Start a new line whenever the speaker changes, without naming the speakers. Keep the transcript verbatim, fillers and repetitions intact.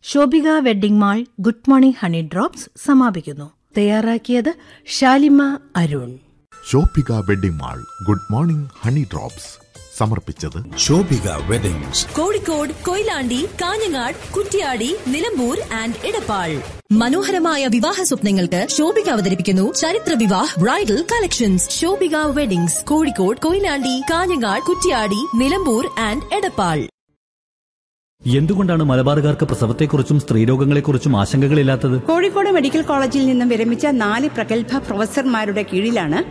Shobhika wedding mall good morning honey drops സമാപിക്കുന്നു. തയ്യാറാക്കിയത് Shalimar Arun.
Shobhika wedding mall good morning honey drops സമർപ്പിച്ചത്
Shobhika weddings,
Kozhikode, Koyilandy, Kanhangad, Kuttiadi, Nilambur and Edappal. മനോഹരമായ വിവാഹ സ്വപ്നങ്ങൾക്ക് ശോഭിക അവതരിപ്പിക്കുന്നു ചരിത്ര Vivah bridal collections. Shobhika weddings, Kozhikode, Koyilandy, Kanhangad, Kuttiadi, Nilambur and Edappal.
എന്തുകൊണ്ടാണ് മലബാറുകാർക്ക് പ്രസവത്തെക്കുറിച്ചും സ്ത്രീരോഗങ്ങളെക്കുറിച്ചും ആശങ്കകളില്ലാത്തത്?
കോഴിക്കോട് മെഡിക്കൽ കോളേജിൽ നിന്നും വിരമിച്ച നാല് പ്രഗത്ഭ പ്രൊഫസർമാരുടെ കീഴിലാണ്